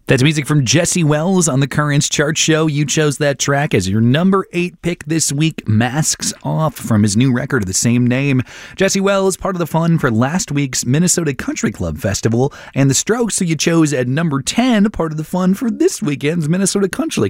That's music from Jesse Wells on the Currents Chart Show. You chose that track as your number 8 pick this week, Masks Off, from his new record of the same name. Jesse Wells, part of the fun for last week's Minnesota Country Club Festival, and The Strokes, who you chose at number 10, part of the fun for this weekend's Minnesota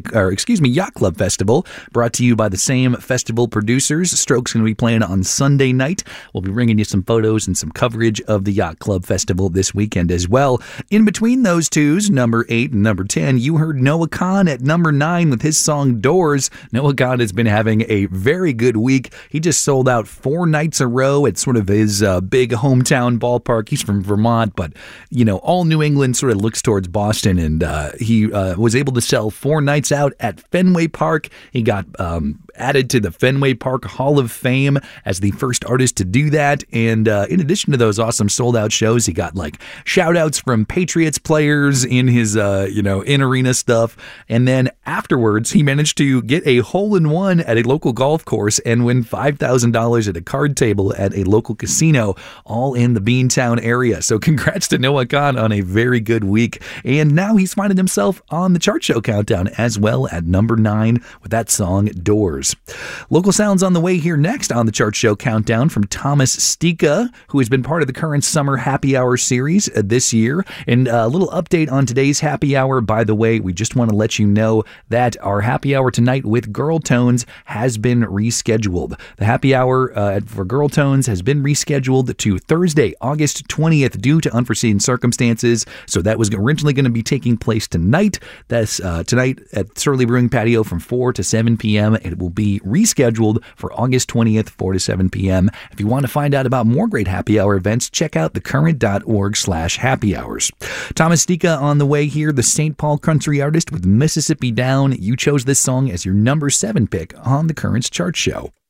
Yacht Club Festival, brought to you by the same festival producers. Strokes going to be playing on Sunday night. We'll be bringing you some photos and some coverage of the Yacht Club Festival this weekend as well. In between those twos, number 8 and number 10, you heard Noah Kahan at number 9 with his song Doors. Noah Kahan has been having a very good week. He just sold out 4 nights a row at sort of his big hometown ballpark. He's from Vermont, but, all New England sort of looks towards Boston, and he was able to sell 4 nights out at Fenway Park. He got added to the Fenway Park Hall of Fame as the first artist to do that. And in addition to those awesome sold-out shows, he got shout-outs from Patriots players in his in-arena stuff. And then afterwards, he managed to get a hole-in-one at a local golf course and win $5,000 at a card table at a local casino, all in the Beantown area. So congrats to Noah Kahan on a very good week. And now he's finding himself on the Chart Show Countdown as well at number 9 with that song, Doors. Local sounds on the way here next on the Chart Show Countdown from Thomas Stika, who has been part of the current Summer Happy Hour series this year. And a little update on today's Happy Hour. By the way, we just want to let you know that our Happy Hour tonight with Girl Tones has been rescheduled. The Happy Hour for Girl Tones has been rescheduled to Thursday, August 20th due to unforeseen circumstances. So that was originally going to be taking place tonight. That's tonight at Surly Brewing Patio from 4 to 7 p.m. It will be rescheduled for August 20th, 4 to 7 p.m. If you want to find out about more great Happy Hour events, check out thecurrent.org/happy hours. Thomas Stika on the way here, the St. Paul country artist with Mississippi Down. You chose this song as your number 7 pick on the Currents Chart Show.